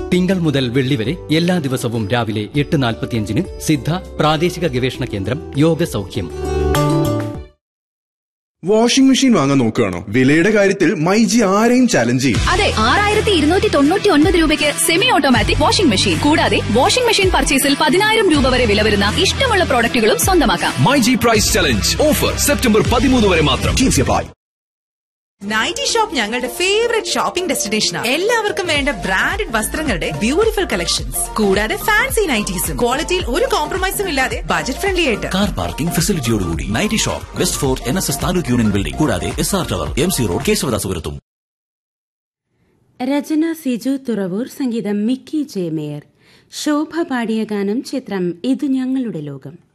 തിങ്കൾ മുതൽ വെള്ളി വരെ എല്ലാ ദിവസവും രാവിലെ 8:45 സിദ്ധ പ്രാദേശിക ഗവേഷണ കേന്ദ്രം യോഗ സൗഖ്യം. വാഷിംഗ് മെഷീൻ വാങ്ങാൻ നോക്കുകയാണോ? വിലയുടെ കാര്യത്തിൽ മൈജി ആരെയും ചാലഞ്ച് ചെയ്യും. അതെ, 6299 രൂപയ്ക്ക് സെമി ഓട്ടോമാറ്റിക് വാഷിംഗ് മെഷീൻ. കൂടാതെ വാഷിംഗ് മെഷീൻ പർച്ചേസിൽ 10,000 രൂപ വരെ വില വരുന്ന ഇഷ്ടമുള്ള പ്രോഡക്റ്റുകളും സ്വന്തമാക്കാം. MyG price challenge offer September 13 വരെ മാത്രം. നൈറ്റി ഷോപ്പ് ഞങ്ങളുടെ ഫേവറേറ്റ് ഷോപ്പിംഗ് ഡെസ്റ്റിനേഷനാണ്. എല്ലാവർക്കും വേണ്ട ബ്രാൻഡഡ് വസ്ത്രങ്ങളുടെ ബ്യൂട്ടിഫുൾ കളക്ഷൻസ്, കൂടാതെ ഫാൻസി നൈറ്റീസും ക്വാളിറ്റിയിൽ ഒരു കോംപ്രമൈസും ഇല്ലാതെ ബജറ്റ് ഫ്രണ്ട്ലി ആയിട്ട്. Car parking ഫെസിലിറ്റിയോടുകൂടി nightie shop west fort NSS taluk union building, കൂടാതെ SR ടവർ, MC റോഡ്, കേശവദാസുപുരത്തും. രചന സിജു തുറവൂർ, സംഗീതം മിക്കി ജെ മേയർ. ശോഭ പാടിയ ഗാനം ചിത്രം ഇത് ഞങ്ങളുടെ ലോകം.